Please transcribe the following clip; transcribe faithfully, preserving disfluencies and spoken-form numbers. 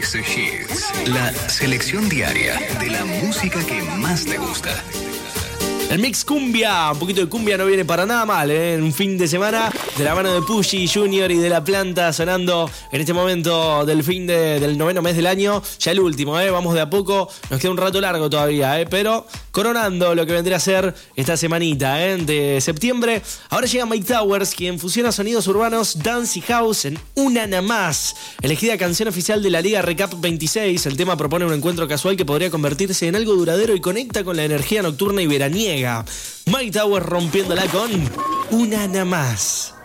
Voice Hits, la selección diaria de la música que más te gusta. El mix cumbia, un poquito de cumbia no viene para nada mal, ¿eh? En un fin de semana de la mano de Pushy Junior y de La Planta sonando en este momento del fin de, del noveno mes del año. Ya el último, ¿eh? Vamos de a poco, nos queda un rato largo todavía, ¿eh? Pero coronando lo que vendría a ser esta semanita, ¿eh? De septiembre. Ahora llega Mike Towers, quien fusiona sonidos urbanos, dance y house en Una Nada Más. Elegida canción oficial de la Liga Recap veintiséis, el tema propone un encuentro casual que podría convertirse en algo duradero y conecta con la energía nocturna y veraniega. Mike Towers rompiéndola con Una Nada Más.